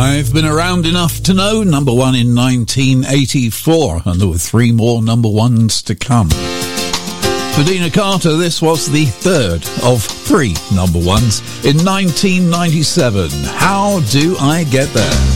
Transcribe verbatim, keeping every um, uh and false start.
I've been around enough to know, number one in nineteen eighty-four, and there were three more number ones to come. For Dina Carter, this was the third of three number ones in nineteen ninety-seven. How Do I Get There?